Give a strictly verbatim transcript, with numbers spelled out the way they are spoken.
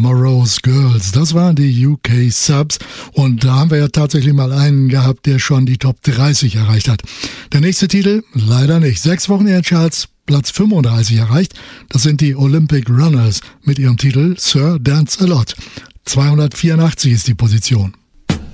Tomorrow's Girls. Das waren die U K Subs und da haben wir ja tatsächlich mal einen gehabt, der schon die Top dreißig erreicht hat. Der nächste Titel? Leider nicht. Sechs Wochen in den Charts, Platz fünfunddreißig erreicht. Das sind die Olympic Runners mit ihrem Titel Sir Dance a Lot. zweihundertvierundachtzig ist die Position.